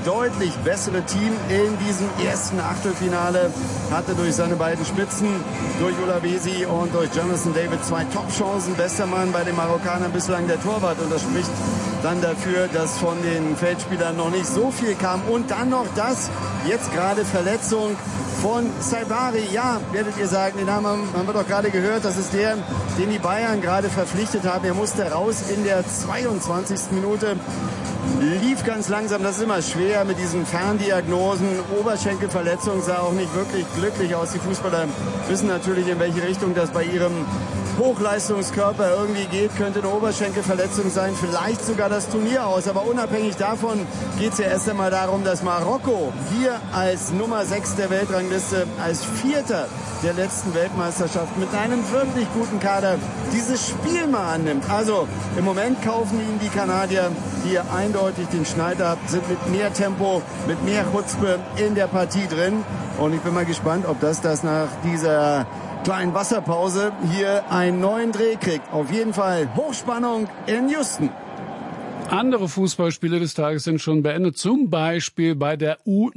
deutlich bessere Team in diesem ersten Achtelfinale. Hatte durch seine beiden Spitzen, durch Olawesi und durch Jonathan David 2 Top-Chancen. Bester Mann bei den Marokkanern bislang der Torwart. Und das spricht dann dafür, dass von den Feldspielern noch nicht so viel kam. Und dann noch das, jetzt gerade Verletzung von Saibari. Ja, werdet ihr sagen, den haben wir doch gerade gehört. Das ist der, den die Bayern gerade verpflichtet haben. Er musste raus in der 22. Minute. Lief ganz langsam, das ist immer schwer mit diesen Ferndiagnosen. Oberschenkelverletzung sah auch nicht wirklich glücklich aus. Die Fußballer wissen natürlich, in welche Richtung das bei ihrem Hochleistungskörper irgendwie geht. Könnte eine Oberschenkelverletzung sein, vielleicht sogar das Turnier aus. Aber unabhängig davon geht es ja erst einmal darum, dass Marokko hier als Nummer 6 der Weltrangliste, als Vierter der letzten Weltmeisterschaft mit einem wirklich guten Kader dieses Spiel mal annimmt. Also im Moment kaufen ihnen die Kanadier hier eindeutig den Schneider ab, sind mit mehr Tempo, mit mehr Chutzpe in der Partie drin. Und ich bin mal gespannt, ob das nach dieser kleinen Wasserpause hier einen neuen Dreh kriegt. Auf jeden Fall Hochspannung in Houston. Andere Fußballspiele des Tages sind schon beendet, zum Beispiel bei der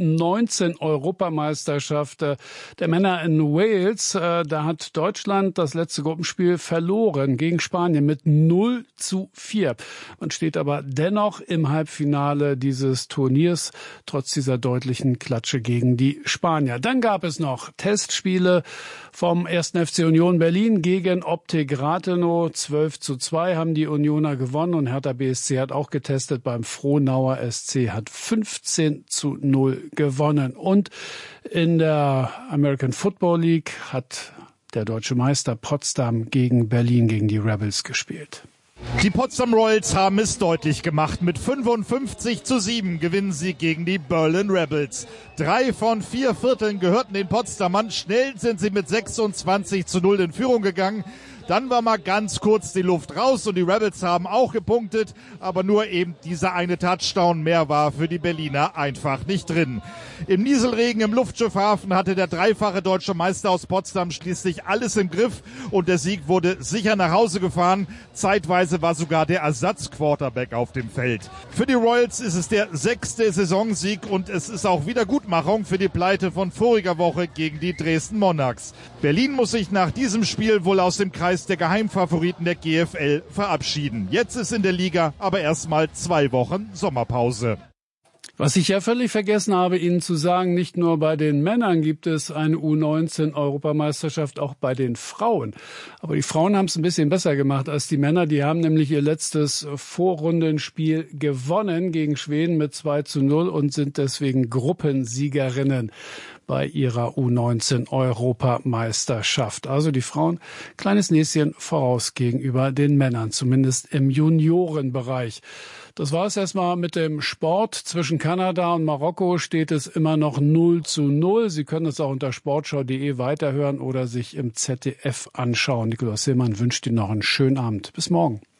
U19-Europameisterschaft der Männer in Wales. Da hat Deutschland das letzte Gruppenspiel verloren gegen Spanien mit 0:4. Man steht aber dennoch im Halbfinale dieses Turniers, trotz dieser deutlichen Klatsche gegen die Spanier. Dann gab es noch Testspiele vom 1. FC Union Berlin gegen Optik Rathenow. 12:2 haben die Unioner gewonnen und Hertha BSC hat auch getestet beim Frohnauer SC, hat 15:0 gewonnen. Und in der American Football League hat der deutsche Meister Potsdam gegen Berlin, gegen die Rebels gespielt. Die Potsdam Royals haben es deutlich gemacht. Mit 55:7 gewinnen sie gegen die Berlin Rebels. 3 von 4 Vierteln gehörten den Potsdamern. Schnell sind sie mit 26:0 in Führung gegangen. Dann war mal ganz kurz die Luft raus und die Rebels haben auch gepunktet, aber nur eben dieser eine Touchdown mehr war für die Berliner einfach nicht drin. Im Nieselregen im Luftschiffhafen hatte der dreifache deutsche Meister aus Potsdam schließlich alles im Griff und der Sieg wurde sicher nach Hause gefahren. Zeitweise war sogar der Ersatzquarterback auf dem Feld. Für die Royals ist es der 6. Saisonsieg und es ist auch Wiedergutmachung für die Pleite von voriger Woche gegen die Dresden Monarchs. Berlin muss sich nach diesem Spiel wohl aus dem Kreis der Geheimfavoriten der GFL verabschieden. Jetzt ist in der Liga aber erstmal 2 Wochen Sommerpause. Was ich ja völlig vergessen habe, Ihnen zu sagen, nicht nur bei den Männern gibt es eine U19-Europameisterschaft, auch bei den Frauen. Aber die Frauen haben es ein bisschen besser gemacht als die Männer. Die haben nämlich ihr letztes Vorrundenspiel gewonnen gegen Schweden mit 2:0 und sind deswegen Gruppensiegerinnen bei ihrer U19-Europameisterschaft. Also die Frauen, kleines Näschen voraus gegenüber den Männern, zumindest im Juniorenbereich. Das war es erstmal mit dem Sport. Zwischen Kanada und Marokko steht es immer noch 0:0. Sie können es auch unter sportschau.de weiterhören oder sich im ZDF anschauen. Nikolaus Hillmann wünscht Ihnen noch einen schönen Abend. Bis morgen.